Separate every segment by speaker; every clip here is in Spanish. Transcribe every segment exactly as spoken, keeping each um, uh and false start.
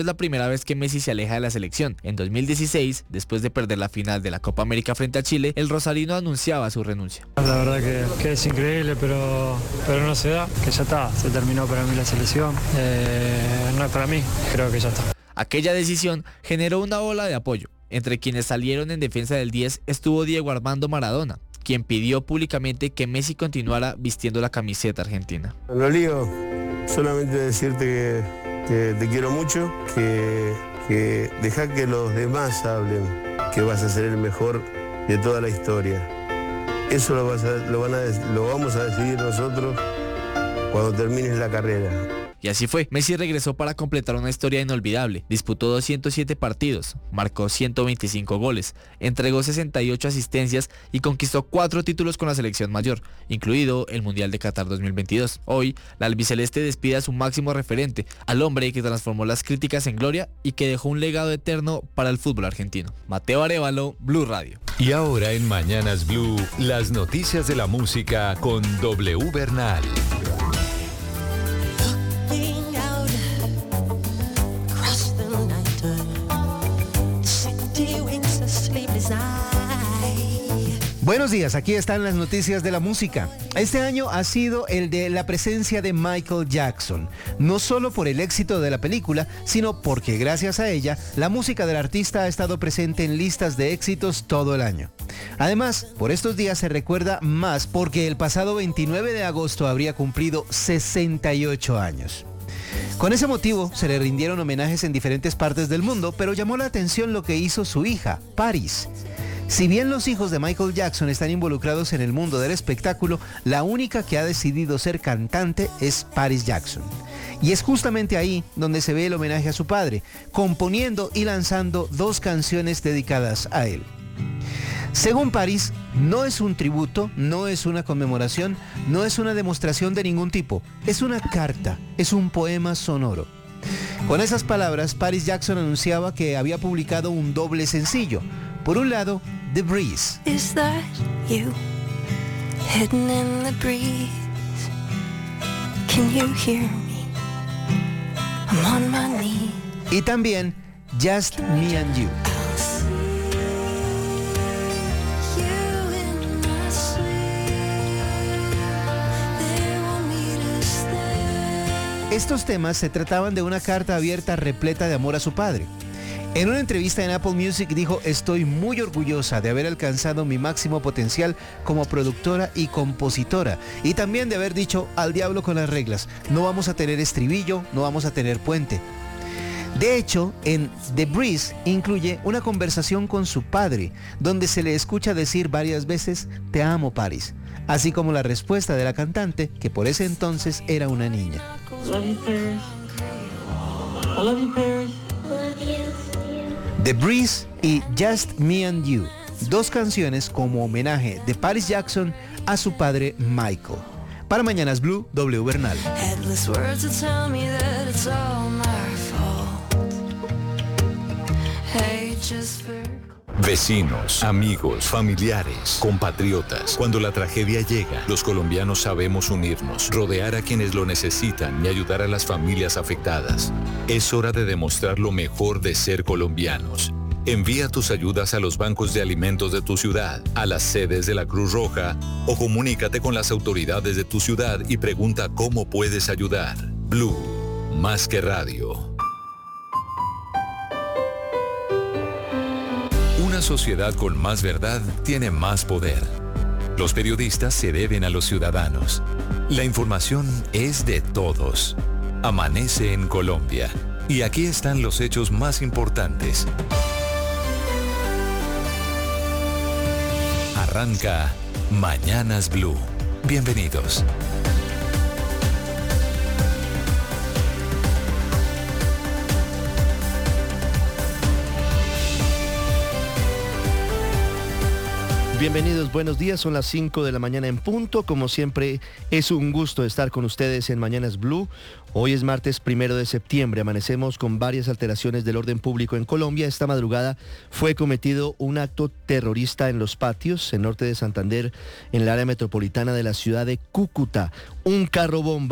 Speaker 1: Es la primera vez que Messi se aleja de la selección. En dos mil dieciséis, después de perder la final de la Copa América frente a Chile, el rosarino anunciaba su renuncia.
Speaker 2: La verdad que, que es increíble, pero, pero no se da, que ya está, se terminó para mí la selección, eh, no es para mí, creo que ya está.
Speaker 1: Aquella decisión generó una ola de apoyo. Entre quienes salieron en defensa del diez estuvo Diego Armando Maradona, quien pidió públicamente que Messi continuara vistiendo la camiseta argentina.
Speaker 3: Lo lío, solamente decirte que... que te quiero mucho, que, que deja que los demás hablen, que vas a ser el mejor de toda la historia. Eso lo, vas a, lo, van a, lo vamos a decidir nosotros cuando termines la carrera.
Speaker 1: Y así fue. Messi regresó para completar una historia inolvidable. Disputó doscientos siete partidos, marcó ciento veinticinco goles, entregó sesenta y ocho asistencias y conquistó cuatro títulos con la selección mayor, incluido el Mundial de Qatar dos mil veintidós. Hoy, la albiceleste despide a su máximo referente, al hombre que transformó las críticas en gloria y que dejó un legado eterno para el fútbol argentino. Mateo Arévalo, Blue Radio.
Speaker 4: Y ahora en Mañanas Blue, las noticias de la música con W Bernal.
Speaker 5: Buenos días, aquí están las noticias de la música. Este año ha sido el de la presencia de Michael Jackson, no solo por el éxito de la película, sino porque gracias a ella, la música del artista ha estado presente en listas de éxitos todo el año. Además, por estos días se recuerda más porque el pasado veintinueve de agosto habría cumplido sesenta y ocho años. Con ese motivo, se le rindieron homenajes en diferentes partes del mundo, pero llamó la atención lo que hizo su hija, Paris. Si bien los hijos de Michael Jackson están involucrados en el mundo del espectáculo, la única que ha decidido ser cantante es Paris Jackson. Y es justamente ahí donde se ve el homenaje a su padre, componiendo y lanzando dos canciones dedicadas a él. Según Paris, no es un tributo, no es una conmemoración, no es una demostración de ningún tipo, es una carta, es un poema sonoro. Con esas palabras, Paris Jackson anunciaba que había publicado un doble sencillo. Por un lado, The Breeze.
Speaker 6: Is that you, hidden in the breeze? Can you hear me? I'm on my knees.
Speaker 5: Y también Just Me and You. Estos temas se trataban de una carta abierta repleta de amor a su padre. En una entrevista en Apple Music dijo: estoy muy orgullosa de haber alcanzado mi máximo potencial como productora y compositora, y también de haber dicho al diablo con las reglas, no vamos a tener estribillo, no vamos a tener puente. De hecho, en The Breeze incluye una conversación con su padre, donde se le escucha decir varias veces, te amo, Paris, así como la respuesta de la cantante, que por ese entonces era una niña.
Speaker 7: Love you, Paris. I love you, Paris.
Speaker 5: The Breeze y Just Me and You, dos canciones como homenaje de Paris Jackson a su padre Michael. Para Mañanas Blue, W Bernal.
Speaker 4: Vecinos, amigos, familiares, compatriotas. Cuando la tragedia llega, los colombianos sabemos unirnos, rodear a quienes lo necesitan y ayudar a las familias afectadas. Es hora de demostrar lo mejor de ser colombianos. Envía tus ayudas a los bancos de alimentos de tu ciudad, a las sedes de la Cruz Roja o comunícate con las autoridades de tu ciudad y pregunta cómo puedes ayudar. Blue, más que radio. Una sociedad con más verdad tiene más poder. Los periodistas se deben a los ciudadanos. La información es de todos. Amanece en Colombia. Y aquí están los hechos más importantes. Arranca Mañanas Blue. Bienvenidos.
Speaker 5: Bienvenidos, buenos días, son las cinco de la mañana en punto. Como siempre, es un gusto estar con ustedes en Mañanas Blue. Hoy es martes primero de septiembre, amanecemos con varias alteraciones del orden público en Colombia. Esta madrugada fue cometido un acto terrorista en Los Patios, en norte de Santander, en el área metropolitana de la ciudad de Cúcuta. Un carro bomba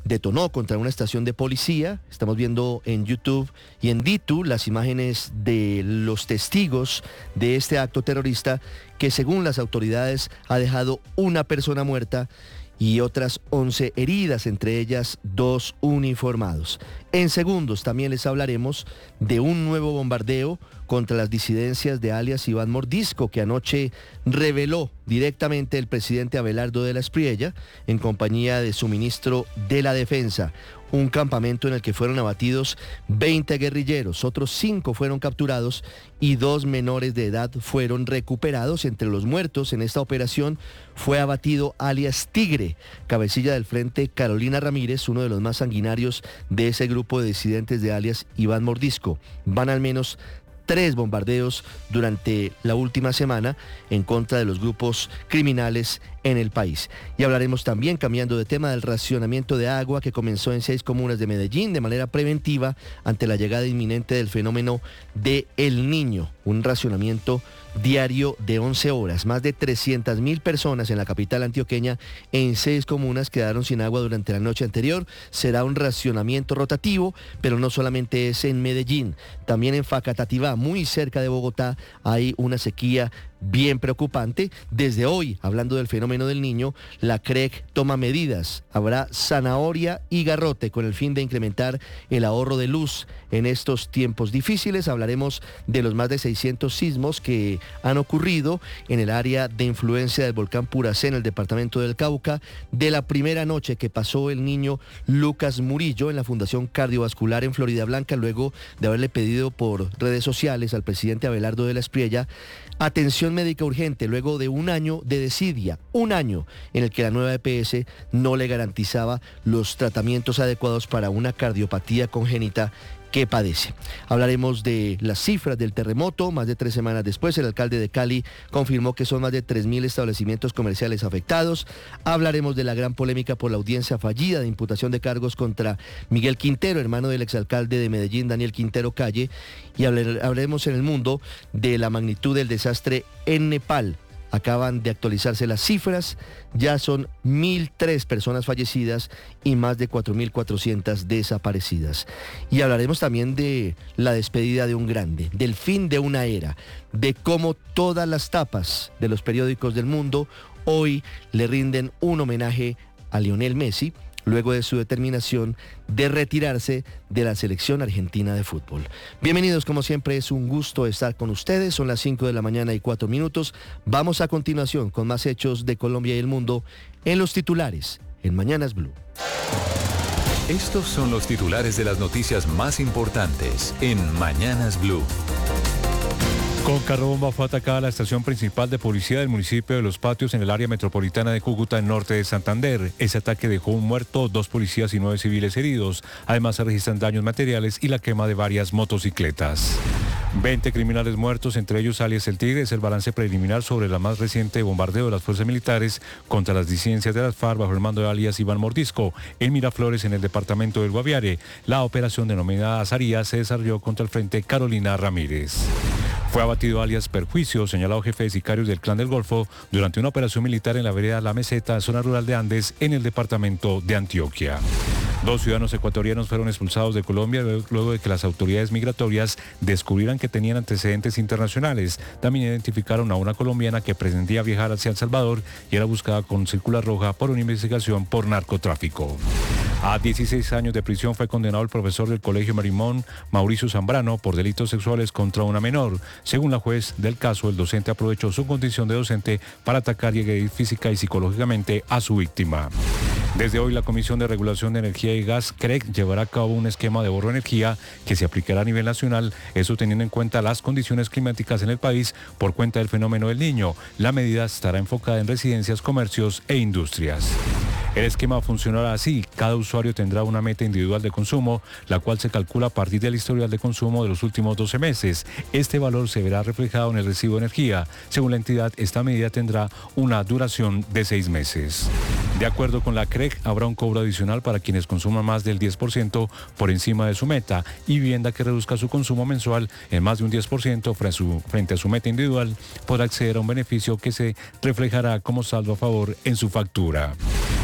Speaker 5: detonó contra una estación de policía. Estamos viendo en YouTube y en Ditu las imágenes de los testigos de este acto terrorista que, según las autoridades, ha dejado una persona muerta y otras once heridas, entre ellas dos uniformados. En segundos también les hablaremos de un nuevo bombardeo contra las disidencias de alias Iván Mordisco, que anoche reveló directamente el presidente Abelardo de la Espriella en compañía de su ministro de la Defensa. Un campamento en el que fueron abatidos veinte guerrilleros, otros cinco fueron capturados y dos menores de edad fueron recuperados. Entre los muertos en esta operación fue abatido alias Tigre, cabecilla del frente Carolina Ramírez, uno de los más sanguinarios de ese grupo de disidentes de alias Iván Mordisco. Van al menos tres bombardeos durante la última semana en contra de los grupos criminales en el país. Y hablaremos también, cambiando de tema, del racionamiento de agua que comenzó en seis comunas de Medellín de manera preventiva ante la llegada inminente del fenómeno de El Niño. Un racionamiento diario de once horas. Más de trescientas mil personas en la capital antioqueña en seis comunas quedaron sin agua durante la noche anterior. Será un racionamiento rotativo, pero no solamente es en Medellín. También en Facatativá, muy cerca de Bogotá, hay una sequía bien preocupante. Desde hoy, hablando del fenómeno del Niño, la C R E C toma medidas. Habrá zanahoria y garrote con el fin de incrementar el ahorro de luz en estos tiempos difíciles. Hablaremos de los más de seiscientos sismos que han ocurrido en el área de influencia del volcán Puracé en el departamento del Cauca, de la primera noche que pasó el niño Lucas Murillo en la Fundación Cardiovascular en Florida Blanca, luego de haberle pedido por redes sociales al presidente Abelardo de la Espriella atención médica urgente luego de un año de desidia, un año en el que la nueva E P S no le garantizaba los tratamientos adecuados para una cardiopatía congénita que padece. Hablaremos de las cifras del terremoto. Más de tres semanas después, el alcalde de Cali confirmó que son más de tres mil establecimientos comerciales afectados. Hablaremos de la gran polémica por la audiencia fallida de imputación de cargos contra Miguel Quintero, hermano del exalcalde de Medellín, Daniel Quintero Calle. Y hablaremos en el mundo de la magnitud del desastre en Nepal. Acaban de actualizarse las cifras, ya son mil tres personas fallecidas y más de cuatro mil cuatrocientas desaparecidas. Y hablaremos también de la despedida de un grande, del fin de una era, de cómo todas las tapas de los periódicos del mundo hoy le rinden un homenaje a Lionel Messi, luego de su determinación de retirarse de la selección argentina de fútbol. Bienvenidos, como siempre, es un gusto estar con ustedes. Son las cinco de la mañana y cuatro minutos. Vamos a continuación con más hechos de Colombia y el mundo en los titulares, en Mañanas Blue.
Speaker 4: Estos son los titulares de las noticias más importantes en Mañanas Blue.
Speaker 8: Con carrobomba fue atacada la estación principal de policía del municipio de Los Patios en el área metropolitana de Cúcuta, en norte de Santander. Ese ataque dejó un muerto, dos policías y nueve civiles heridos. Además, se registran daños materiales y la quema de varias motocicletas. veinte criminales muertos, entre ellos alias El Tigre, es el balance preliminar sobre la más reciente bombardeo de las fuerzas militares contra las disidencias de las FARC bajo el mando de alias Iván Mordisco en Miraflores, en el departamento del Guaviare. La operación denominada Azaría se desarrolló contra el frente Carolina Ramírez. Fue abatido alias Perjuicio, señalado jefe de sicarios del Clan del Golfo, durante una operación militar en la vereda La Meseta, zona rural de Andes, en el departamento de Antioquia. Dos ciudadanos ecuatorianos fueron expulsados de Colombia luego de que las autoridades migratorias descubrieran que tenían antecedentes internacionales. También identificaron a una colombiana que pretendía viajar hacia El Salvador y era buscada con circular roja por una investigación por narcotráfico. A dieciséis años de prisión fue condenado el profesor del Colegio Marimón, Mauricio Zambrano, por delitos sexuales contra una menor. Según la juez del caso, el docente aprovechó su condición de docente para atacar y agredir física y psicológicamente a su víctima. Desde hoy, la Comisión de Regulación de Energía y Gas, C R E G, llevará a cabo un esquema de ahorro de energía que se aplicará a nivel nacional, eso teniendo en cuenta las condiciones climáticas en el país por cuenta del fenómeno del Niño. La medida estará enfocada en residencias, comercios e industrias. El esquema funcionará así: cada usuario tendrá una meta individual de consumo, la cual se calcula a partir del historial de consumo de los últimos doce meses. Este valor se verá reflejado en el recibo de energía. Según la entidad, esta medida tendrá una duración de seis meses. De acuerdo con la C R E G, habrá un cobro adicional para quienes consuman más del diez por ciento por encima de su meta, y vivienda que reduzca su consumo mensual en más de un diez por ciento frente a su meta individual podrá acceder a un beneficio que se reflejará como saldo a favor en su factura.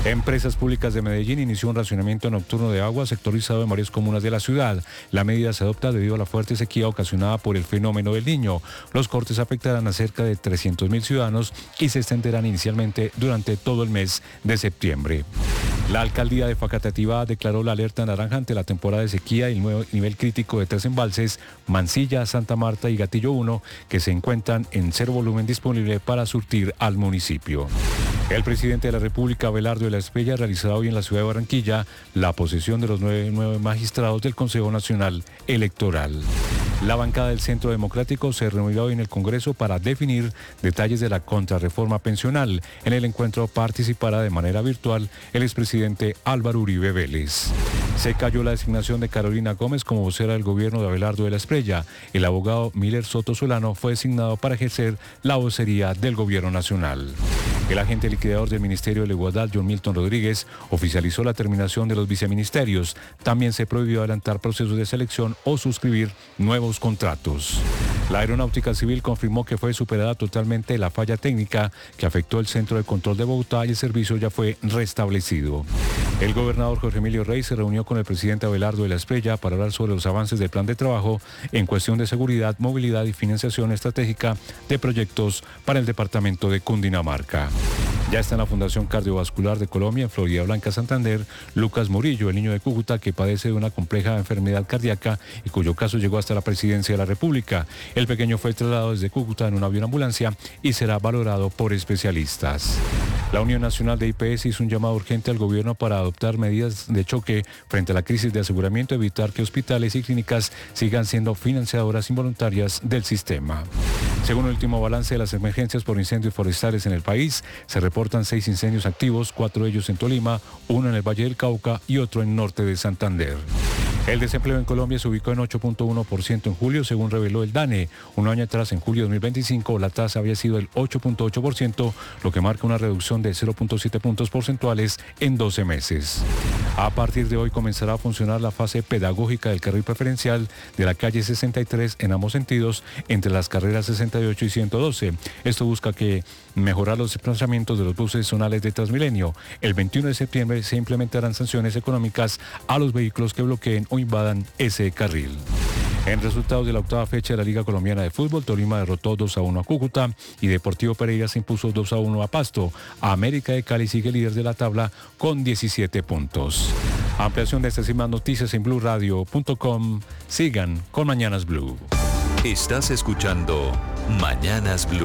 Speaker 8: Empresas Públicas de Medellín inició un racionamiento nocturno de agua sectorizado en varias comunas de la ciudad. La medida se adopta debido a la fuerte sequía ocasionada por el fenómeno del Niño. Los cortes afectarán a cerca de trescientos mil ciudadanos y se extenderán inicialmente durante todo el mes de septiembre. La alcaldía de Facatativá declaró la alerta naranja ante la temporada de sequía y el nuevo nivel crítico de tres embalses, Mansilla, Santa Marta y Gatillo uno, que se encuentran en cero volumen disponible para surtir al municipio. El presidente de la República, Abelardo de la Espriella, realizará hoy en la ciudad de Barranquilla la posesión de los nueve, nueve magistrados del Consejo Nacional Electoral. La bancada del Centro Democrático se reunirá hoy en el Congreso para definir detalles de la contrarreforma pensional. En el encuentro participará de manera virtual el expresidente Álvaro Uribe Vélez. Se cayó la designación de Carolina Gómez como vocera del gobierno de Abelardo de la Espriella. El abogado Miller Soto Solano fue designado para ejercer la vocería del gobierno nacional. El agente liquidador del Ministerio de la Igualdad, John Milton Rodríguez, oficializó la terminación de los viceministerios. También se prohibió adelantar procesos de selección o suscribir nuevos contratos. La Aeronáutica Civil confirmó que fue superada totalmente la falla técnica que afectó el Centro de Control de Bogotá y el servicio ya fue restablecido. El gobernador Jorge Emilio Rey se reunió con el presidente Abelardo de la Espriella para hablar sobre los avances del plan de trabajo en cuestión de seguridad, movilidad y financiación estratégica de proyectos para el departamento de Cundinamarca. Ya está en la Fundación Cardiovascular de Colombia, en Florida Blanca, Santander, Lucas Murillo, el niño de Cúcuta que padece de una compleja enfermedad cardíaca y cuyo caso llegó hasta la presidencia de la República. El pequeño fue trasladado desde Cúcuta en un avión ambulancia y será valorado por especialistas. La Unión Nacional de I P S hizo un llamado urgente al gobierno para adoptar medidas de choque frente a la crisis de aseguramiento, evitar que hospitales y clínicas sigan siendo financiadoras involuntarias del sistema. Según el último balance de las emergencias por incendios forestales en el país, se reportan seis incendios activos, cuatro de ellos en Tolima, uno en el Valle del Cauca y otro en norte de Santander. El desempleo en Colombia se ubicó en ocho punto uno por ciento en julio, según reveló el DANE. Un año atrás, en julio de dos mil veinticinco, la tasa había sido el ocho punto ocho por ciento, lo que marca una reducción de cero punto siete puntos porcentuales en doce meses. A partir de hoy comenzará a funcionar la fase pedagógica del carril preferencial de la calle sesenta y tres en ambos sentidos, entre las carreras sesenta y ocho y ciento doce. Esto busca que mejorar los desplazamientos de los buses zonales de Transmilenio. El veintiuno de septiembre se implementarán sanciones económicas a los vehículos que bloqueen o invadan ese carril. En resultados de la octava fecha de la Liga Colombiana de Fútbol, Tolima derrotó dos a uno a Cúcuta y Deportivo Pereira se impuso dos a uno a Pasto. América de Cali sigue líder de la tabla con diecisiete puntos. Ampliación de estas y más noticias en blue radio punto com. Sigan con Mañanas Blue.
Speaker 4: Estás escuchando Mañanas Blue.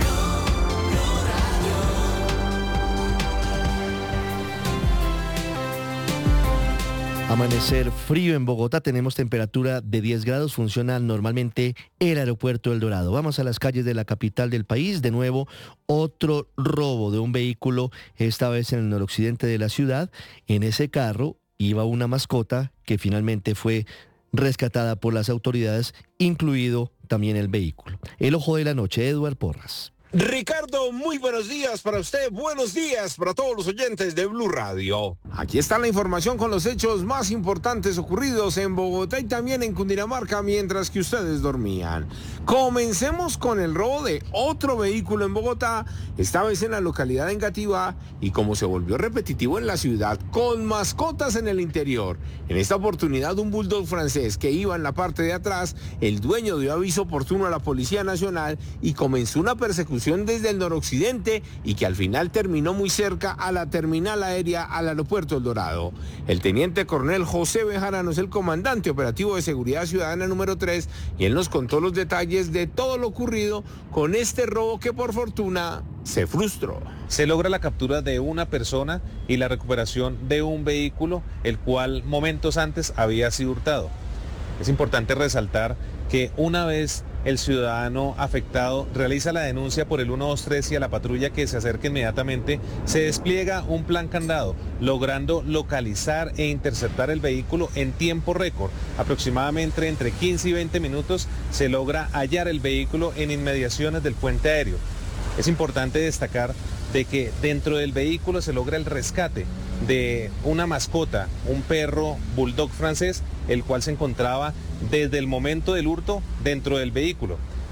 Speaker 9: Amanecer frío en Bogotá, tenemos temperatura de diez grados, funciona normalmente el aeropuerto El Dorado. Vamos a las calles de la capital del país, de nuevo otro robo de un vehículo, esta vez en el noroccidente de la ciudad. En ese carro iba una mascota que finalmente fue rescatada por las autoridades, incluido también el vehículo. El ojo de la noche, Eduard Porras.
Speaker 10: Ricardo, muy buenos días para usted, buenos días para todos los oyentes de Blue Radio. Aquí está la información con los hechos más importantes ocurridos en Bogotá y también en Cundinamarca mientras que ustedes dormían. Comencemos con el robo de otro vehículo en Bogotá, esta vez en la localidad de Engativá, y como se volvió repetitivo en la ciudad, con mascotas en el interior. En esta oportunidad un bulldog francés que iba en la parte de atrás, el dueño dio aviso oportuno a la Policía Nacional y comenzó una persecución desde el noroccidente y que al final terminó muy cerca a la terminal aérea al aeropuerto El Dorado. El teniente coronel José Bejarano es el comandante operativo de seguridad ciudadana número tres y él nos contó los detalles de todo lo ocurrido con este robo que por fortuna se frustró.
Speaker 11: Se logra la captura de una persona y la recuperación de un vehículo, el cual momentos antes había sido hurtado. Es importante resaltar que una vez el ciudadano afectado realiza la denuncia por el uno dos tres y a la patrulla que se acerca inmediatamente, se despliega un plan candado, logrando localizar e interceptar el vehículo en tiempo récord. Aproximadamente entre quince y veinte minutos se logra hallar el vehículo en inmediaciones del puente aéreo. Es importante destacar de que dentro del vehículo se logra el rescate de una mascota, un perro bulldog francés, el cual se encontraba desde el momento del hurto dentro del vehículo.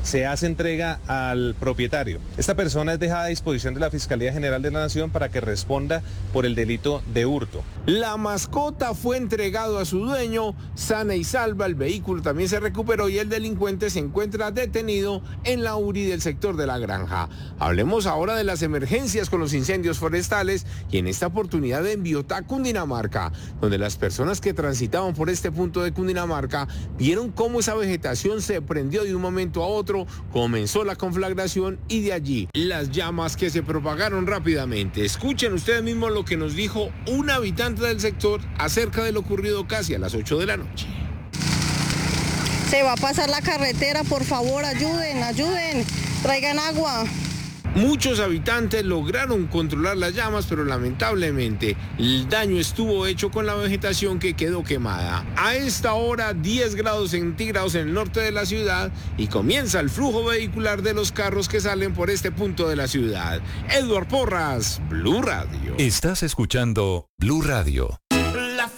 Speaker 11: se hace entrega al propietario. Esta persona es dejada a disposición de la Fiscalía General de la Nación para que responda por el delito de hurto.
Speaker 10: La mascota fue entregado a su dueño, sana y salva, el vehículo también se recuperó y el delincuente se encuentra detenido en la U R I del sector de La Granja. Hablemos ahora de las emergencias con los incendios forestales y en esta oportunidad en Biotá, Cundinamarca, donde las personas que transitaban por este punto de Cundinamarca vieron cómo esa vegetación se prendió de un momento a otro, comenzó la conflagración y de allí las llamas que se propagaron rápidamente. Escuchen ustedes mismos lo que nos dijo un habitante del sector acerca de lo ocurrido casi a las ocho de la noche.
Speaker 12: Se va a pasar la carretera, por favor, ayuden, ayuden, traigan agua.
Speaker 10: Muchos habitantes lograron controlar las llamas, pero lamentablemente el daño estuvo hecho con la vegetación que quedó quemada. A esta hora diez grados centígrados en el norte de la ciudad y comienza el flujo vehicular de los carros que salen por este punto de la ciudad. Edward Porras, Blue Radio.
Speaker 4: Estás escuchando Blue Radio.